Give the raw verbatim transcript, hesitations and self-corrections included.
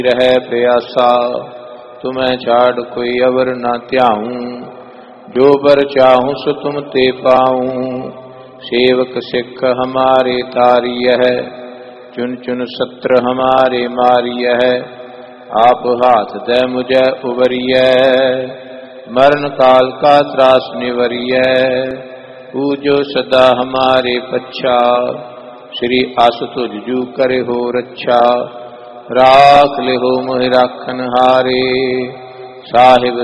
रहे प्यासा, तुम्हें छाड़ कोई अवर न त्याऊं। जो बर चाहूं सो तुम ते पाऊं। सेवक सिख हमारे तारिय है, चुन चुन सत्र हमारे मारिय है। आप हाथ दे मुझे उबरिय, मरण काल का त्रास निवरिय। पूजो सदा हमारे पच्छा, श्री आशुतोष जू करे हो रक्षा। राख ले हो मोहि राखन हारे, साहिब